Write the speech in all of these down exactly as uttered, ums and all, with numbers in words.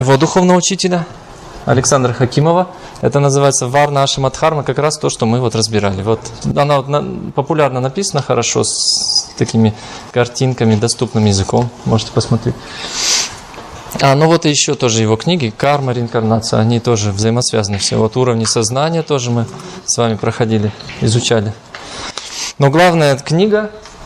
Его духовного учителя Александра Хакимова. Это называется Варна Ашима Дхарма, как раз то, что мы вот разбирали. Вот она вот на, популярно написана, хорошо, с такими картинками, доступным языком. Можете посмотреть. А, ну вот и еще тоже его книги «Карма», «Реинкарнация», они тоже взаимосвязаны все. Вот уровни сознания тоже мы с вами проходили, изучали. Но главная книга,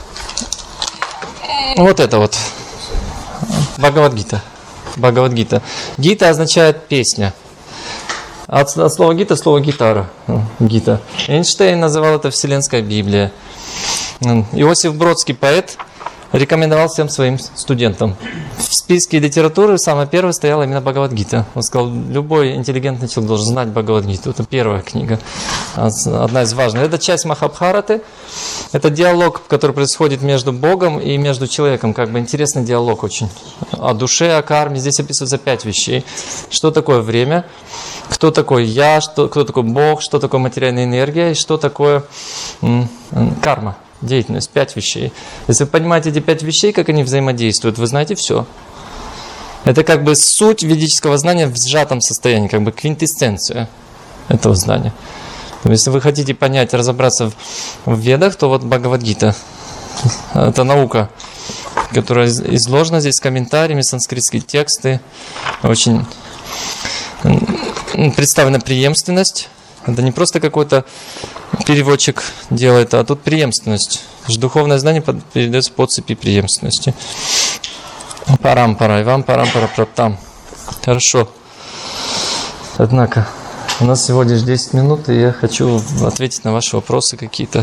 вот это вот, Бхагавад-гита. Бхагавад-гита. Гита означает песня. От, от слова гита слово гитара. Гита. Эйнштейн называл это Вселенская Библия. Иосиф Бродский, поэт, рекомендовал всем своим студентам. В списке литературы самая первая стояла именно Бхагавад-гита. Он сказал, любой интеллигентный человек должен знать Бхагавад-гиту. Это первая книга, одна из важных. Это часть Махабхараты. Это диалог, который происходит между Богом и между человеком. Как бы интересный диалог очень. О душе, о карме. Здесь описывается пять вещей. Что такое время? Кто такой я? Что, кто такой Бог? Что такое материальная энергия? И что такое м, карма? Деятельность, пять вещей. Если вы понимаете эти пять вещей, как они взаимодействуют, вы знаете все. Это как бы суть ведического знания в сжатом состоянии, как бы квинтэссенция этого знания. Если вы хотите понять, разобраться в, в ведах, то вот Бхагавад-гита. Это наука, которая изложена здесь комментариями, санскритские тексты. Очень представлена преемственность. Это не просто какой-то переводчик делает, а тут преемственность. Духовное знание передается по цепи преемственности. Парампара, и вам парампара праптам. Хорошо. Однако, у нас всего лишь десять минут, и я хочу ответить на ваши вопросы какие-то.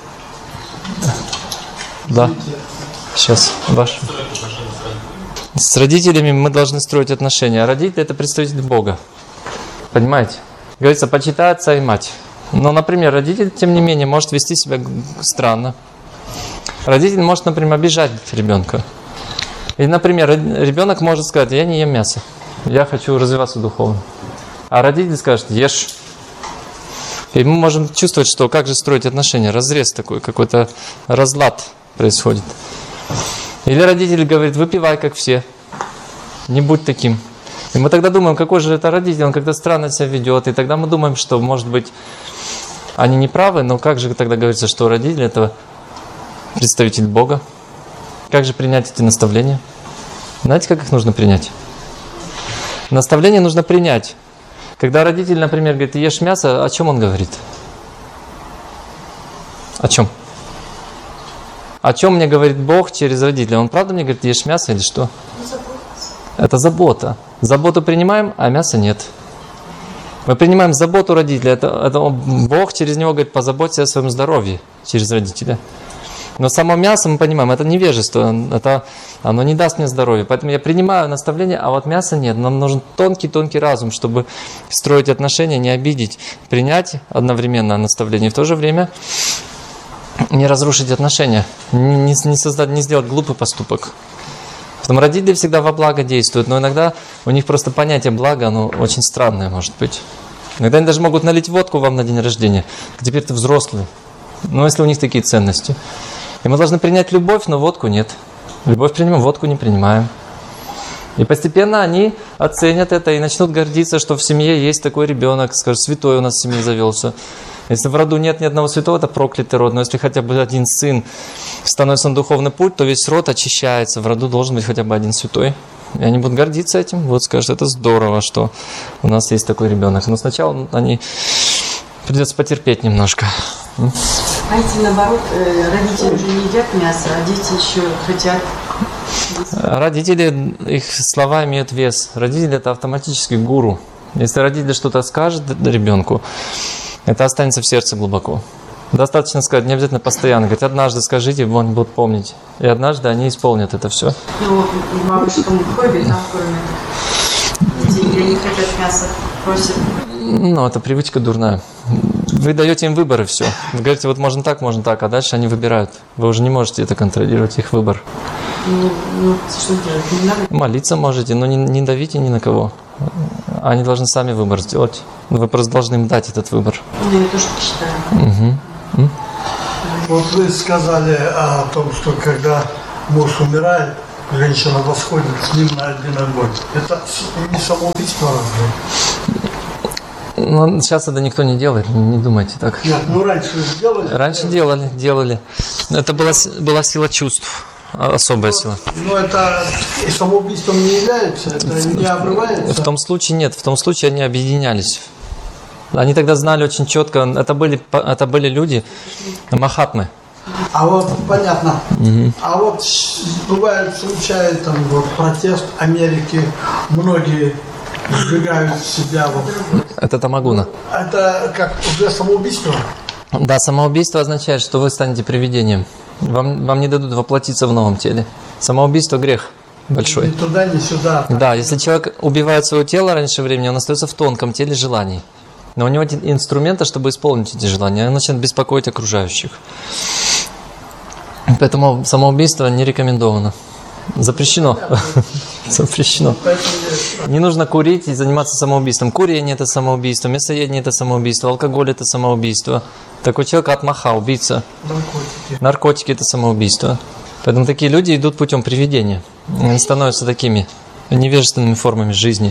Да. Сейчас, ваши. С родителями мы должны строить отношения. А родители – это представитель Бога. Понимаете? Говорится, почитай отца и мать. Но, например, родитель, тем не менее, может вести себя странно. Родитель может, например, обижать ребенка. И, например, ребенок может сказать, я не ем мясо, я хочу развиваться духовно. А родитель скажет, ешь. И мы можем чувствовать, что как же строить отношения, разрез такой, какой-то разлад происходит. Или родитель говорит, выпивай, как все, не будь таким. И мы тогда думаем, какой же это родитель, он как-то странно себя ведет. И тогда мы думаем, что, может быть, они не правы, но как же тогда говорится, что родитель – это представитель Бога? Как же принять эти наставления? Знаете, как их нужно принять? Наставление нужно принять. Когда родитель, например, говорит, ты ешь мясо, о чем он говорит? О чем? О чем мне говорит Бог через родителя? Он правда мне говорит, ты ешь мясо или что? Это забота. Заботу принимаем, а мяса нет. Мы принимаем заботу родителя. Это, это Бог через него говорит, позаботься о своем здоровье через родителя. Но само мясо, мы понимаем, это невежество. Это, оно не даст мне здоровья. Поэтому я принимаю наставление, а вот мяса нет. Нам нужен тонкий-тонкий разум, чтобы строить отношения, не обидеть. Принять одновременно наставление и в то же время не разрушить отношения. Не, не, создать, не сделать глупый поступок. Потом родители всегда во благо действуют, но иногда у них просто понятие блага, оно очень странное может быть. Иногда они даже могут налить водку вам на день рождения. Теперь ты взрослый. Ну, если у них такие ценности. И мы должны принять любовь, но водку нет. Любовь принимаем, водку не принимаем. И постепенно они оценят это и начнут гордиться, что в семье есть такой ребенок, скажут, святой у нас в семье завелся. Если в роду нет ни одного святого, это проклятый род. Но если хотя бы один сын становится на духовный путь, то весь род очищается. В роду должен быть хотя бы один святой. И они будут гордиться этим. Вот скажут, это здорово, что у нас есть такой ребенок. Но сначала они придется потерпеть немножко. Знаете, наоборот, родители уже не едят мясо, а дети еще хотят. Родители, их слова имеют вес. Родители – это автоматически гуру. Если родитель что-то скажет ребенку, это останется в сердце глубоко. Достаточно сказать, не обязательно постоянно. Говорить, однажды скажите, они будут помнить. И однажды они исполнят это все. Ну, в бабушкам хобби, там, кроме детей, они хотят мясо, просят. Ну, это привычка дурная. Вы даете им выбор и все. Вы говорите, вот можно так, можно так, а дальше они выбирают. Вы уже не можете это контролировать, их выбор. Ну, ну что делать? Не надо? Молиться можете, но не, не давите ни на кого. Они должны сами выбор сделать. Вы просто должны им дать этот выбор. Ну, я тоже так считаю. Угу. Вот вы сказали о том, что когда муж умирает, женщина восходит с ним на один огонь. Это не самоубийство разве? Ну, сейчас это никто не делает, не думайте так. Нет, ну раньше делали. Раньше делали, делали. Это была, с- была сила чувств, а- особая сила. Но это и самоубийством не является, это не обрывается. В том случае нет, в том случае они объединялись. Они тогда знали очень четко, это были, по- это были люди, махатмы. А вот понятно. А вот с- бывают случаи, там вот протест Америки, многие сжигают себя. Вот. Это тамагуна. Это как уже самоубийство? Да, самоубийство означает, что вы станете привидением. Вам, вам не дадут воплотиться в новом теле. Самоубийство – грех большой. Ни туда, ни сюда. Да, если человек убивает свое тело раньше времени, он остается в тонком теле желаний. Но у него нет инструмента, чтобы исполнить эти желания. Он начинает беспокоить окружающих. Поэтому самоубийство не рекомендовано. Запрещено. Запрещено. Не нужно курить и заниматься самоубийством. Курение – это самоубийство, мясоедение – это самоубийство, алкоголь – это самоубийство. Такой человек атмаха, убийца. Наркотики. Наркотики – это самоубийство. Поэтому такие люди идут путем приведения. Они становятся такими невежественными формами жизни.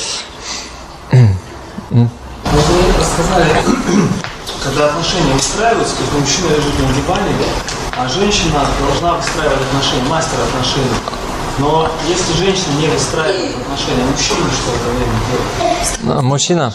Вот вы рассказали, когда отношения выстраиваются, то есть мужчина лежит на диване, да, а женщина должна выстраивать отношения, мастер отношений. Но если женщина не выстраивает отношения, мужчина что в это время делает? А Мужчина,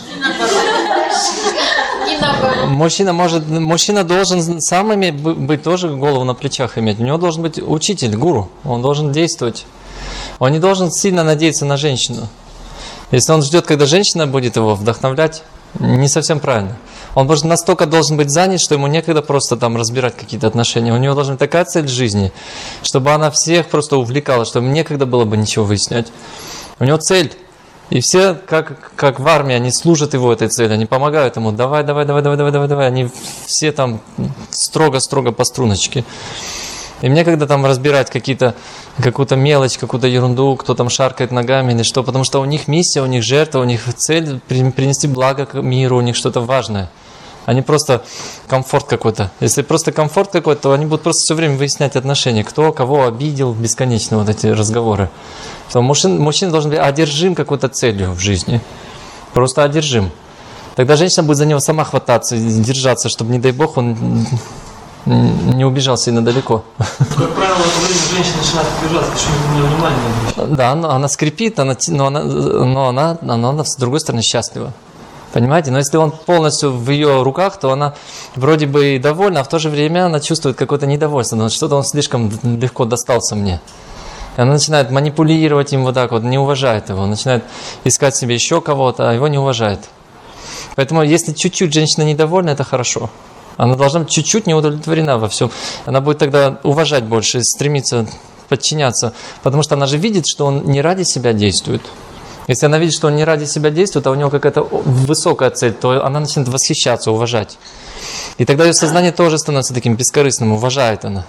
мужчина может, мужчина должен сам иметь, быть тоже голову на плечах иметь. У него должен быть учитель, гуру. Он должен действовать. Он не должен сильно надеяться на женщину. Если он ждет, когда женщина будет его вдохновлять, не совсем правильно. Он может настолько должен быть занят, что ему некогда просто там разбирать какие-то отношения. У него должна быть такая цель в жизни, чтобы она всех просто увлекала, чтобы некогда было бы ничего выяснять. У него цель. И все, как, как в армии, они служат его этой цели, они помогают ему. Давай, давай, давай, давай, давай, давай, давай. Они все там строго-строго по струночке. И мне когда там разбирать какие-то, какую-то мелочь, какую-то ерунду, кто там шаркает ногами или что, потому что у них миссия, у них жертва, у них цель при- принести благо к миру, у них что-то важное. Они просто комфорт какой-то. Если просто комфорт какой-то, то они будут просто все время выяснять отношения, кто кого обидел, бесконечно вот эти разговоры. То мужчина, мужчина должен быть одержим какой-то целью в жизни. Просто одержим. Тогда женщина будет за него сама хвататься, держаться, чтобы, не дай бог, он не убежал сильно далеко. Как правило, в это время женщина начинает обижаться, почему на нее внимание не обращает. Да, но она скрипит, она, ти- но, она, но, она, но она, с другой стороны, счастлива. Понимаете? Но если он полностью в ее руках, то она вроде бы и довольна, а в то же время она чувствует какое-то недовольство. Но что-то он слишком легко достался мне. И она начинает манипулировать им вот так вот, не уважает его. Начинает искать себе еще кого-то, а его не уважает. Поэтому если чуть-чуть женщина недовольна, это хорошо. Она должна быть чуть-чуть не удовлетворена во всем. Она будет тогда уважать больше, стремиться подчиняться. Потому что она же видит, что он не ради себя действует. Если она видит, что он не ради себя действует, а у него какая-то высокая цель, то она начинает восхищаться, уважать. И тогда ее сознание тоже становится таким бескорыстным, уважает она.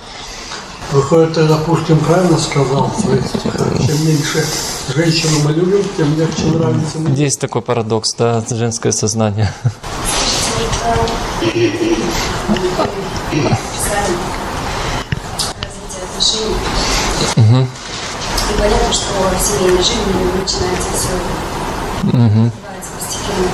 Выходит, ты, допустим, правильно сказал в своих стихах. Чем меньше женщину мы любим, тем легче нравится мне. Есть такой парадокс, да, женское сознание. Угу. И понятно, что семейная жизнь начинается все Угу. постепенно.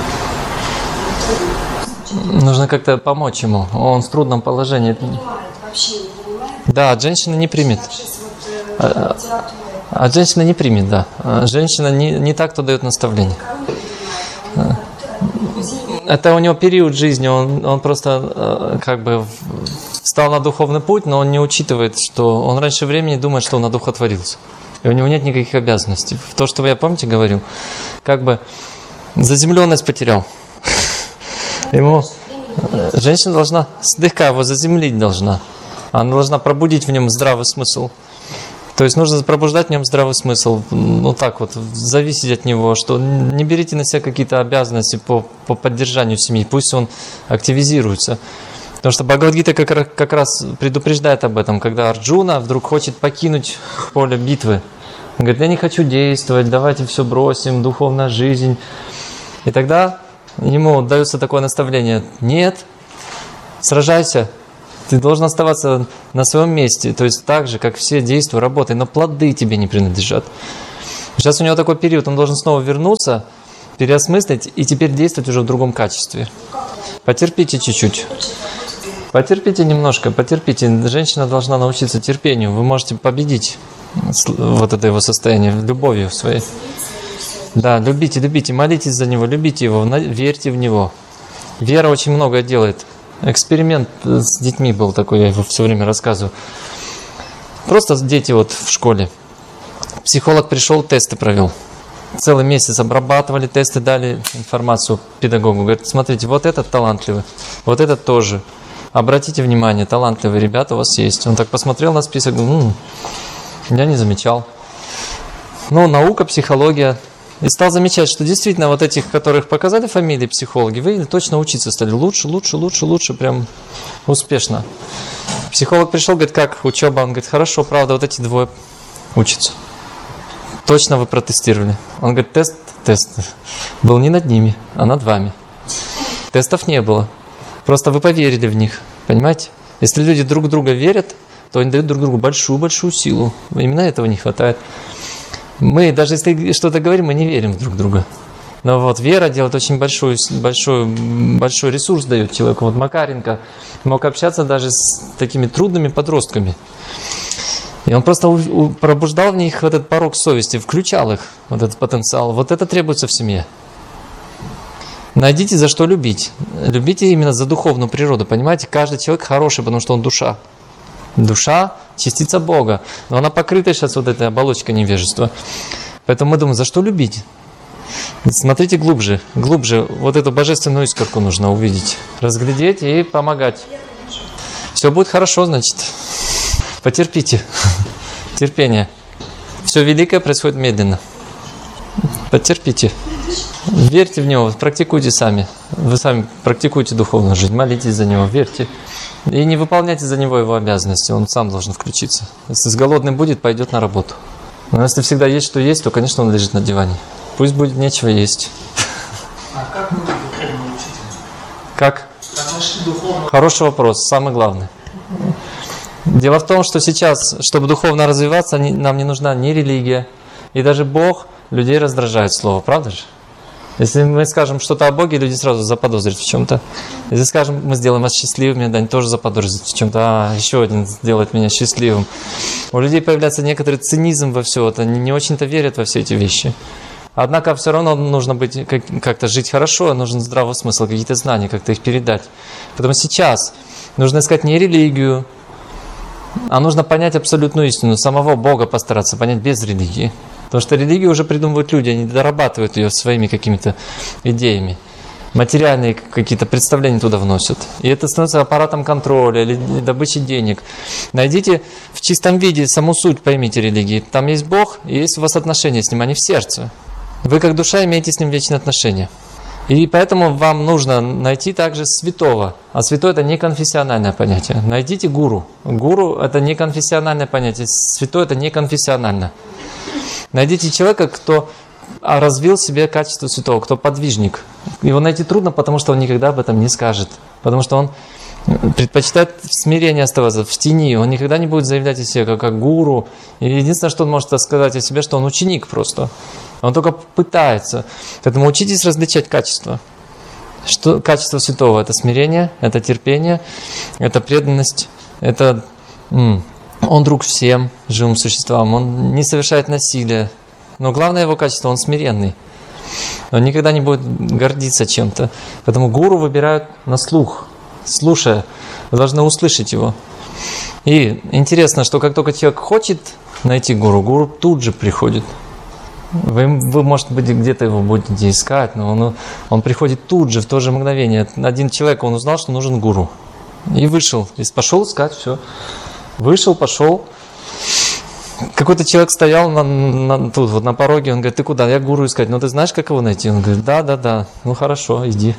Нужно как-то помочь ему. Он в трудном положении. Понимает, вообще не понимает. Да, от женщины не примет. Начавшись вот, э, литературой, От женщины не примет, да. А Женщина не, не так, кто дает наставление. король не понимает, а он как кузина. Это у него период жизни, он, он просто э, как бы встал на духовный путь, но он не учитывает, что он раньше времени думает, что он одухотворился. И у него нет никаких обязанностей. То, что я, помните, говорил, как бы заземленность потерял. Ему э, женщина должна слегка его заземлить должна. Она должна пробудить в нем здравый смысл. То есть нужно пробуждать в нем здравый смысл, ну так вот, зависеть от него, что не берите на себя какие-то обязанности по, по поддержанию семьи, пусть он активизируется. Потому что Бхагавад-гита как, раз- как раз предупреждает об этом, когда Арджуна вдруг хочет покинуть поле битвы. Он говорит, я не хочу действовать, давайте все бросим, духовная жизнь. И тогда ему дается такое наставление, нет, сражайся, Ты должен оставаться на своем месте, то есть так же, как все, действуй, работай, но плоды тебе не принадлежат. Сейчас у него такой период, он должен снова вернуться, переосмыслить и теперь действовать уже в другом качестве. Потерпите чуть-чуть. Потерпите немножко, потерпите. Женщина должна научиться терпению. Вы можете победить вот это его состояние любовью своей. Да, любите, любите, молитесь за него, любите его, верьте в него. Вера очень многое делает. Эксперимент с детьми был такой, я его все время рассказываю. Просто дети вот в школе. Психолог пришел, тесты провел. Целый месяц обрабатывали тесты, дали информацию педагогу. Говорит, смотрите, вот этот талантливый, вот этот тоже. Обратите внимание, талантливые ребята у вас есть. Он так посмотрел на список, м-м, я не замечал. Ну, наука, психология. И стал замечать, что действительно вот этих, которых показали фамилии психологи, вы точно учиться стали лучше, лучше, лучше, лучше, прям успешно. Психолог пришел, говорит, как учеба? Он говорит, хорошо, правда, вот эти двое учатся. Точно вы протестировали. Он говорит, тест, тест был не над ними, а над вами. Тестов не было. Просто вы поверили в них, понимаете? Если люди друг в друга верят, то они дают друг другу большую-большую силу. Именно этого не хватает. Мы, даже если что-то говорим, мы не верим друг в друга. Но вот вера делает очень большой, большой, большой ресурс, дает человеку. Вот Макаренко мог общаться даже с такими трудными подростками. И он просто у, у, пробуждал в них вот этот порог совести, включал их, вот этот потенциал. Вот это требуется в семье. Найдите, за что любить. Любите именно за духовную природу. Понимаете, каждый человек хороший, потому что он душа. Душа – частица Бога. Но она покрыта сейчас вот этой оболочкой невежества. Поэтому мы думаем, за что любить? Смотрите глубже. Глубже. Вот эту божественную искорку нужно увидеть. Разглядеть и помогать. Все будет хорошо, значит. Потерпите. Терпение. Все великое происходит медленно. Потерпите. Верьте в Него, практикуйте сами. Вы сами практикуйте духовную жизнь, молитесь за Него, верьте. И не выполняйте за Него Его обязанности, Он сам должен включиться. Если с голодным будет, пойдет на работу. Но если всегда есть, что есть, то, конечно, он лежит на диване. Пусть будет нечего есть. А как мы духовного учителя? Как? Как нашли духовного? Хороший вопрос, самый главный. Дело в том, что сейчас, чтобы духовно развиваться, нам не нужна ни религия, и даже Бог людей раздражает слово, правда же? Если мы скажем что-то о Боге, люди сразу заподозрят в чем-то. Если скажем, мы сделаем вас счастливыми, да, они тоже заподозрят в чем-то. А, еще один сделает меня счастливым. У людей появляется некоторый цинизм во все это. Они не очень-то верят во все эти вещи. Однако все равно нужно быть, как-то жить хорошо, нужен здравый смысл, какие-то знания, как-то их передать. Поэтому сейчас нужно искать не религию, а нужно понять абсолютную истину, самого Бога постараться понять без религии. Потому что религию уже придумывают люди, они дорабатывают ее своими какими-то идеями. Материальные какие-то представления туда вносят. И это становится аппаратом контроля или добычи денег. Найдите в чистом виде саму суть, поймите религии. Там есть Бог, и есть у вас отношения с Ним, они в сердце. Вы как душа имеете с Ним вечные отношения. И поэтому вам нужно найти также святого. А святой – это не конфессиональное понятие. Найдите гуру. Гуру – это не конфессиональное понятие. Святой – это не конфессионально. Найдите человека, кто развил в себе качество святого, кто подвижник. Его найти трудно, потому что он никогда об этом не скажет. Потому что он предпочитает в смирении оставаться, в тени. Он никогда не будет заявлять о себе как о гуру. И единственное, что он может сказать о себе, что он ученик просто. Он только пытается. Поэтому учитесь различать качества. Что качество святого? Это смирение, это терпение, это преданность, это... М- Он друг всем живым существам, он не совершает насилия. Но главное его качество, он смиренный. Он никогда не будет гордиться чем-то. Поэтому гуру выбирают на слух. Слушая, вы должны услышать его. И интересно, что как только человек хочет найти гуру, гуру тут же приходит. Вы, вы может быть, где-то его будете искать, но он, он приходит тут же, в то же мгновение. Один человек, он узнал, что нужен гуру. И вышел, и пошел искать, все. Вышел, пошел. Какой-то человек стоял на, на, тут, вот на пороге, он говорит, ты куда? Я гуру искать. Ну, ты знаешь, как его найти? Он говорит, да, да, да. Ну, хорошо, иди.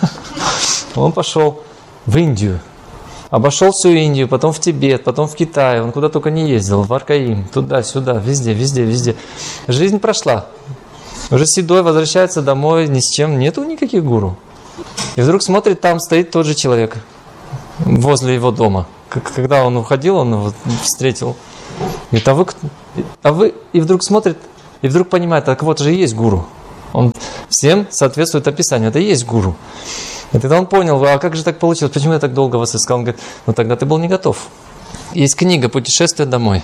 Он пошел в Индию. Обошел всю Индию, потом в Тибет, потом в Китай. Он куда только не ездил, в Аркаим, туда-сюда, везде, везде, везде. Жизнь прошла. Уже седой возвращается домой, ни с чем, нету никаких гуру. И вдруг смотрит, там стоит тот же человек возле его дома. когда он уходил, он его встретил. Говорит, а вы, а вы, и вдруг смотрит, и вдруг понимает, так вот же и есть гуру. Он всем соответствует описанию, это и есть гуру. И тогда он понял, а как же так получилось, почему я так долго вас искал? Он говорит, ну тогда ты был не готов. Есть книга «Путешествие домой».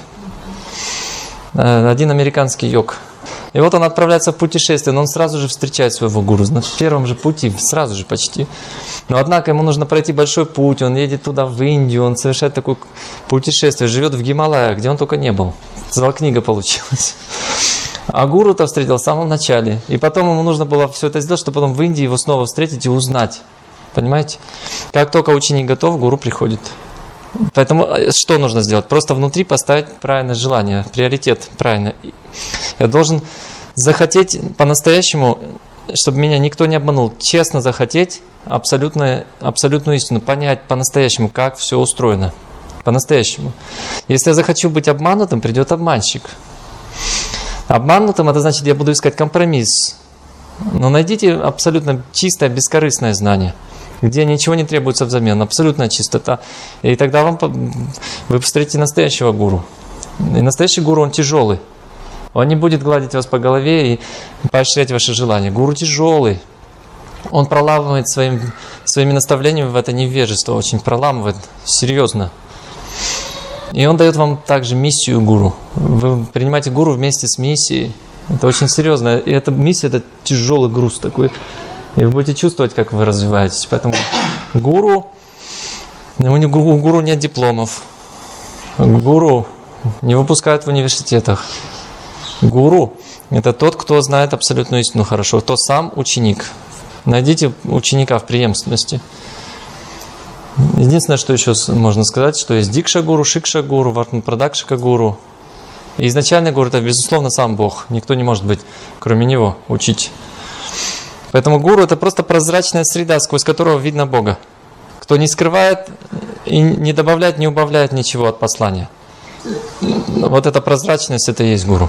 Один американский йог. И вот он отправляется в путешествие, но он сразу же встречает своего гуру. На первом же пути, сразу же почти. Но однако ему нужно пройти большой путь, он едет туда, в Индию, он совершает такое путешествие, живет в Гималаях, где он только не был. Целая книга получилась. А гуру-то встретил в самом начале. И потом ему нужно было все это сделать, чтобы потом в Индии его снова встретить и узнать. Понимаете? Как только ученик готов, гуру приходит. Поэтому что нужно сделать? Просто внутри поставить правильное желание, приоритет правильно. Я должен захотеть по-настоящему, чтобы меня никто не обманул, честно захотеть абсолютно, абсолютную истину, понять по-настоящему, как все устроено. По-настоящему. Если я захочу быть обманутым, придет обманщик. Обманутым, это значит, я буду искать компромисс. Но найдите абсолютно чистое, бескорыстное знание, где ничего не требуется взамен, абсолютная чистота. И тогда вам, вы встретите настоящего гуру. И настоящий гуру, он тяжелый. Он не будет гладить вас по голове и поощрять ваши желания. Гуру тяжелый. Он проламывает своим, своими наставлениями в это невежество, очень проламывает, серьезно. И он дает вам также миссию гуру. Вы принимаете гуру вместе с миссией. Это очень серьезно. И эта миссия, это тяжелый груз такой. И вы будете чувствовать, как вы развиваетесь. Поэтому гуру, у гуру нет дипломов. Гуру не выпускают в университетах. Гуру – это тот, кто знает абсолютную истину хорошо, кто сам ученик. Найдите ученика в преемственности. Единственное, что еще можно сказать, что есть дикша-гуру, шикша-гуру, вартан-прадакшика-гуру. И изначальный гуру – это, безусловно, сам Бог. Никто не может быть, кроме Него, учить. Поэтому гуру – это просто прозрачная среда, сквозь которую видно Бога. Кто не скрывает и не добавляет, не убавляет ничего от послания. Вот эта прозрачность – это и есть гуру.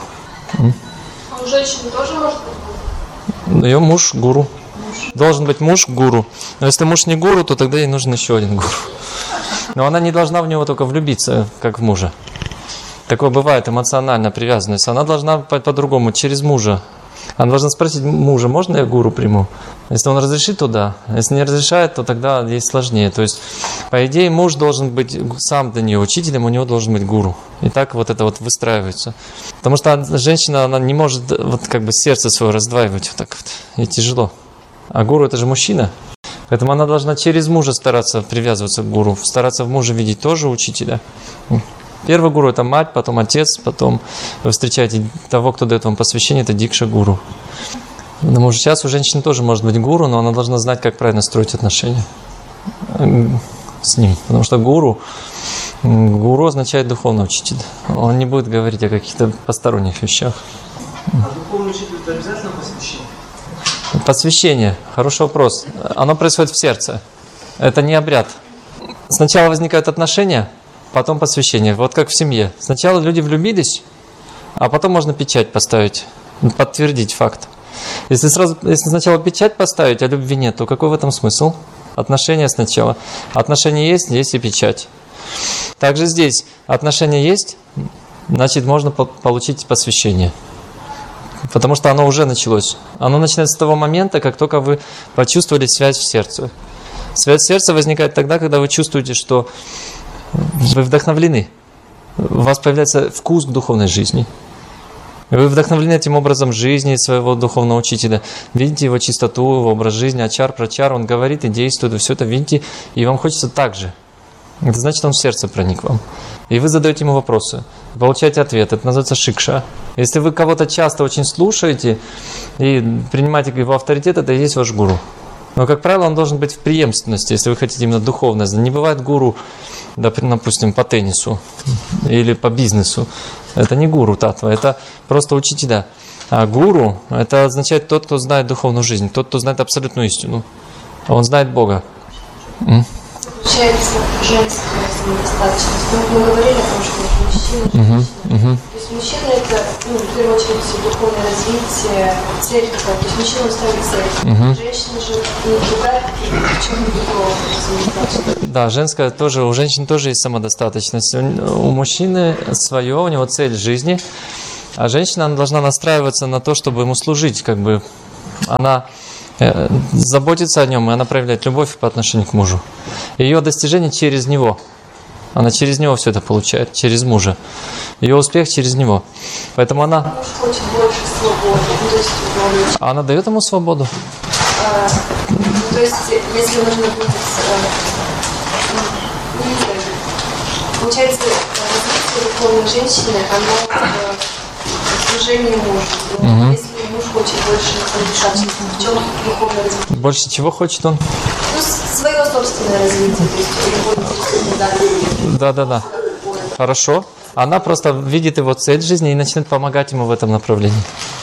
А у женщины тоже может быть? Ее муж – гуру. Должен быть муж – гуру. Но если муж не гуру, то тогда ей нужен еще один гуру. Но она не должна в него только влюбиться, как в мужа. Такое бывает, эмоциональная привязанность. Она должна по-другому, через мужа. Она должна спросить мужа, можно я гуру приму? Если он разрешит, то да. Если не разрешает, то тогда ей сложнее. То есть, по идее, муж должен быть сам для нее учителем, у него должен быть гуру. И так вот это вот выстраивается. Потому что женщина, она не может вот как бы сердце свое раздваивать вот так вот. И тяжело. А гуру – это же мужчина. Поэтому она должна через мужа стараться привязываться к гуру. Стараться в муже видеть тоже учителя. Первый гуру – это мать, потом отец, потом вы встречаете того, кто дает вам посвящение, это дикша-гуру. Потому что сейчас у женщины тоже может быть гуру, но она должна знать, как правильно строить отношения с ним. Потому что гуру, гуру означает духовный учитель. Он не будет говорить о каких-то посторонних вещах. А духовный учитель – это обязательно посвящение? Посвящение. Хороший вопрос. Оно происходит в сердце. Это не обряд. Сначала возникают отношения, потом посвящение. Вот как в семье. Сначала люди влюбились, а потом можно печать поставить, подтвердить факт. Если, сразу, если сначала печать поставить, а любви нет, то какой в этом смысл? Отношения сначала. Отношения есть, есть и печать. Также здесь отношения есть, значит можно получить посвящение. Потому что оно уже началось. Оно начинается с того момента, как только вы почувствовали связь в сердце. Связь в сердце возникает тогда, когда вы чувствуете, что вы вдохновлены. У вас появляется вкус к духовной жизни. Вы вдохновлены этим образом жизни своего духовного учителя. Видите его чистоту, его образ жизни, ачар, прачар. Он говорит и действует, вы все это видите, и вам хочется так же. Это значит, он в сердце проник к вам. И вы задаете ему вопросы, получаете ответ. Это называется шикша. Если вы кого-то часто очень слушаете и принимаете его авторитет, это и есть ваш гуру. Но, как правило, он должен быть в преемственности, если вы хотите именно духовное. Не бывает гуру, допустим, по теннису или по бизнесу. Это не гуру татва, это просто учителя. А гуру – это означает тот, кто знает духовную жизнь, тот, кто знает абсолютную истину. Он знает Бога. Получается, женская недостаточность. Мы говорили о том, что мужчина, Мгм, мгм. То есть мужчина это, ну, в первую очередь, духовное развитие, цель какая-то. То есть мужчина ставит цель. Мгм. Женщина же не другая, в чем другого. Да, женская тоже, у женщин тоже есть самодостаточность. У, у мужчины свое, у него цель жизни, а женщина она должна настраиваться на то, чтобы ему служить, как бы она э, заботится о нем, и она проявляет любовь по отношению к мужу. Ее достижение через него. Она через него все это получает, через мужа. Ее успех через него. Поэтому она... Муж хочет больше свободы. Ну, то есть, ну, А она дает ему свободу. а, ну, то есть, если нужно будет, а, ну, не знаю, получается, развитие духовной женщины, оно в служении мужу. Но Мгм. если муж хочет больше продвижаться, в чем духовное развитие? Больше чего хочет он? Ну, с- свое собственное развитие, то есть его интересует, да, Да-да-да. Хорошо. Она просто видит его цель жизни и начинает помогать ему в этом направлении.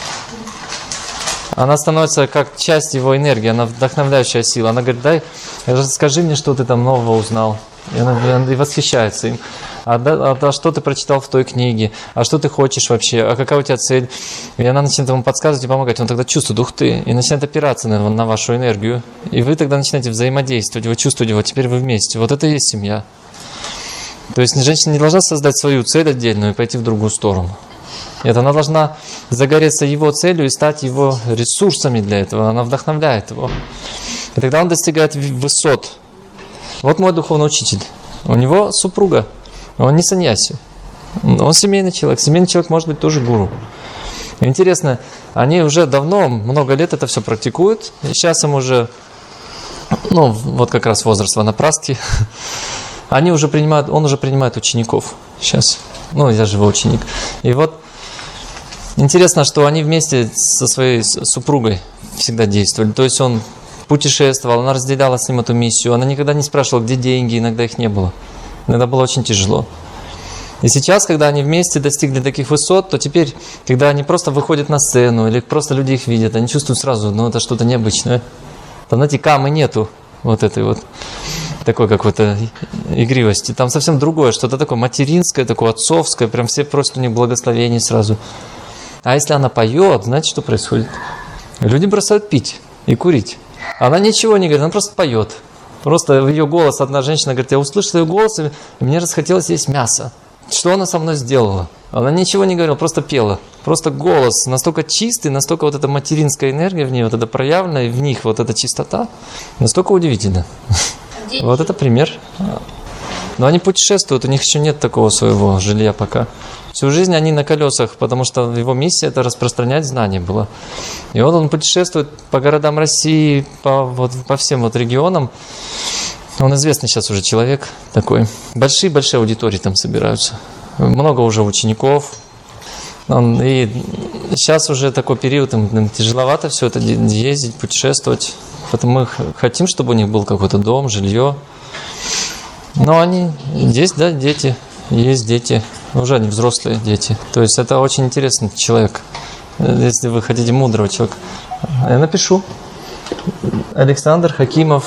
Она становится как часть его энергии, она вдохновляющая сила. Она говорит, дай, расскажи мне, что ты там нового узнал. И она и восхищается им. А, да, а что ты прочитал в той книге? А что ты хочешь вообще? А какая у тебя цель? И она начинает ему подсказывать и помогать. Он тогда чувствует, ух ты, и начинает опираться на, на вашу энергию. И вы тогда начинаете взаимодействовать, вы чувствуете, вот теперь вы вместе. Вот это и есть семья. То есть женщина не должна создать свою цель отдельную и пойти в другую сторону. Нет, она должна загореться его целью и стать его ресурсами для этого. Она вдохновляет его. И тогда он достигает высот. Вот мой духовный учитель. У него супруга. Он не саньяси. Он семейный человек. Семейный человек может быть тоже гуру. И интересно, они уже давно, много лет это все практикуют. И сейчас им уже, ну, вот как раз возраст ванапрастхи. Они уже принимают, он уже принимает учеников сейчас. Ну, я же его ученик. И вот интересно, что они вместе со своей супругой всегда действовали. То есть он путешествовал, она разделяла с ним эту миссию. Она никогда не спрашивала, где деньги, иногда их не было. Иногда было очень тяжело. И сейчас, когда они вместе достигли таких высот, то теперь, когда они просто выходят на сцену, или просто люди их видят, они чувствуют сразу, ну, это что-то необычное. Там, знаете, камы нету вот этой вот такой какой-то игривости. Там совсем другое, что-то такое материнское, такое отцовское, прям все просят у них благословений сразу. А если она поет, знаете, что происходит? Люди бросают пить и курить. Она ничего не говорит, она просто поет. Просто в ее голос одна женщина говорит, я услышала ее голос, и мне расхотелось есть мясо. Что она со мной сделала? Она ничего не говорила, просто пела. Просто голос настолько чистый, настолько вот эта материнская энергия в ней, вот это проявленная, в них вот эта чистота, настолько удивительно. Вот это пример. Но они путешествуют, у них еще нет такого своего жилья пока. Всю жизнь они на колесах, потому что его миссия это распространять знания была. И вот он путешествует по городам России, по, вот, по всем вот регионам. Он известный сейчас уже человек такой. Большие-большие аудитории там собираются. Много уже учеников. Он, и сейчас уже такой период, им, им тяжеловато все это ездить, путешествовать. Поэтому мы хотим, чтобы у них был какой-то дом, жилье. Но они, есть, да, дети, есть дети. Уже они взрослые дети. То есть это очень интересный человек. Если вы хотите мудрого человека. Я напишу. Александр Хакимов.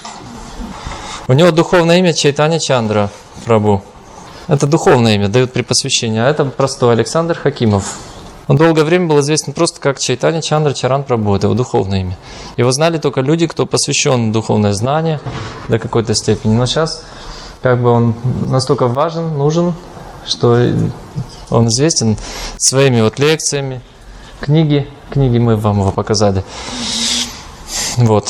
У него духовное имя Чайтанья Чандра Прабху. Это духовное имя, дают при посвящении. А это простой Александр Хакимов. Он долгое время был известен просто как Чайтанья Чандра Чаран Прабху. Это его духовное имя. Его знали только люди, кто посвящен в духовное знание до какой-то степени. Но сейчас как бы он настолько важен, нужен, что он известен своими вот лекциями. Книги, книги мы вам его показали. Вот.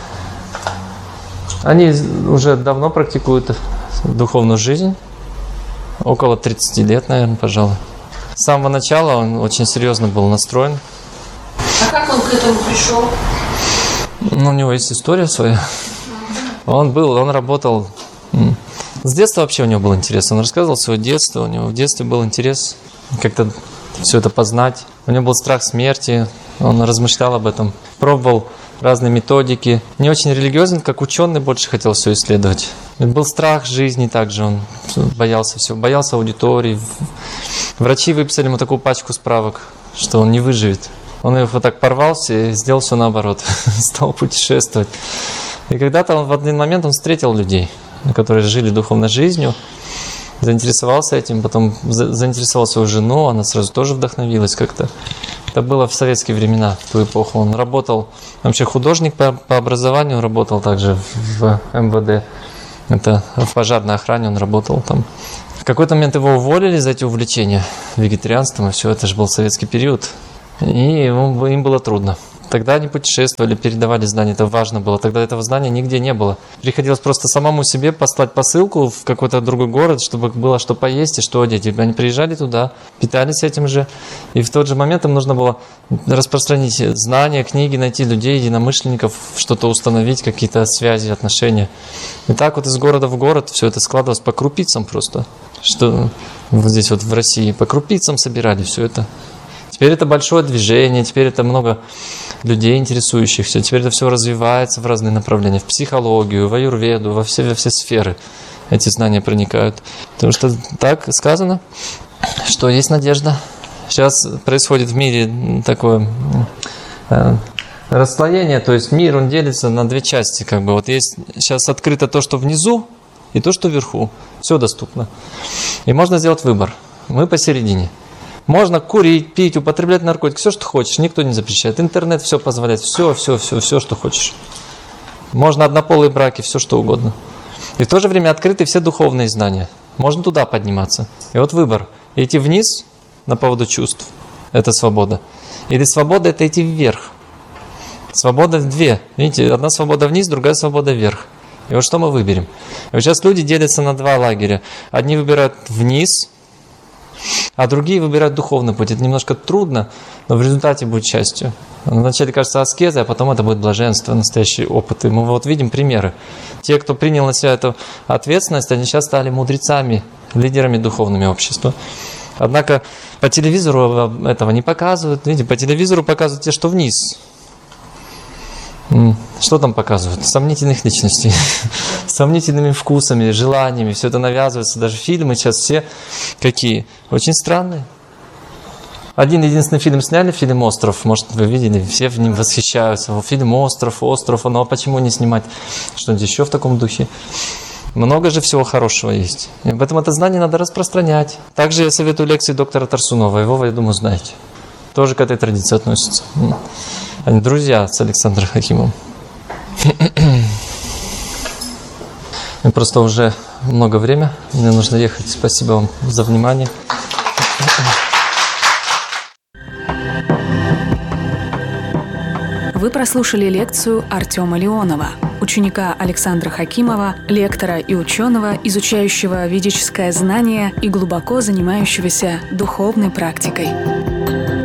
Они уже давно практикуют духовную жизнь. Около тридцати лет, наверное, пожалуй. С самого начала он очень серьезно был настроен. А как он к этому пришел? Ну, у него есть история своя. Он был, он работал... С детства вообще у него был интерес. Он рассказывал свое детство. У него в детстве был интерес как-то все это познать. У него был страх смерти. Он размышлял об этом. Пробовал разные методики. Не очень религиозен, как ученый, больше хотел все исследовать. Был страх жизни также. Он боялся всего. Боялся аудитории. Врачи выписали ему такую пачку справок, что он не выживет. Он его вот так порвался и сделал все наоборот. Стал путешествовать. И когда-то он, в один момент он встретил людей, которые жили духовной жизнью. заинтересовался этим, потом за- заинтересовал свою жену, она сразу тоже вдохновилась как-то. Это было в советские времена, в ту эпоху. Он работал, вообще художник по, по образованию, работал также в эм вэ дэ. Это в пожарной охране он работал там. В какой-то момент его уволили за эти увлечения вегетарианством, и все, это же был советский период. И ему, им было трудно. Тогда они путешествовали, передавали знания, это важно было. Тогда этого знания нигде не было. Приходилось просто самому себе послать посылку в какой-то другой город, чтобы было что поесть и что одеть. И они приезжали туда, питались этим же. И в тот же момент им нужно было распространить знания, книги, найти людей, единомышленников, что-то установить, какие-то связи, отношения. И так вот из города в город все это складывалось по крупицам просто. Что вот здесь вот в России по крупицам собирали все это. Теперь это большое движение, теперь это много людей, интересующихся. Теперь это все развивается в разные направления. В психологию, в аюрведу, во все, во все сферы эти знания проникают. Потому что так сказано, что есть надежда. Сейчас происходит в мире такое э, расслоение, то есть мир, он делится на две части. Как бы. Вот есть сейчас открыто то, что внизу, и то, что вверху. Все доступно. И можно сделать выбор. Мы посередине. Можно курить, пить, употреблять наркотики, все, что хочешь, никто не запрещает. Интернет все позволяет, все, все, все, все, что хочешь. Можно однополые браки, все, что угодно. И в то же время открыты все духовные знания. Можно туда подниматься. И вот выбор. Идти вниз на поводу чувств – это свобода. Или свобода – это идти вверх. Свобода две. Видите, одна свобода вниз, другая свобода вверх. И вот что мы выберем? И вот сейчас люди делятся на два лагеря. Одни выбирают вниз, а другие выбирают духовный путь. Это немножко трудно, но в результате будет счастье. Вначале кажется аскеза, а потом это будет блаженство, настоящий опыт. И мы вот видим примеры. Те, кто принял на себя эту ответственность, они сейчас стали мудрецами, лидерами духовными общества. Однако по телевизору этого не показывают. Видите, по телевизору показывают те, что вниз. Что там показывают? Сомнительных личностей, с сомнительными вкусами, желаниями. Все это навязывается. Даже фильмы сейчас все какие? Очень странные. Один единственный фильм сняли, фильм «Остров». Может, вы видели, все в нем восхищаются. Фильм «Остров», «Остров». Ну а почему не снимать что-нибудь еще в таком духе? Много же всего хорошего есть. И поэтому это знание надо распространять. Также я советую лекции доктора Тарсунова. Его, вы, я думаю, знаете. Тоже к этой традиции относятся. Они друзья с Александром Хакимовым. Просто уже много времени. Мне нужно ехать. Спасибо вам за внимание. Вы прослушали лекцию Артема Леонова, ученика Александра Хакимова, лектора и ученого, изучающего ведическое знание и глубоко занимающегося духовной практикой.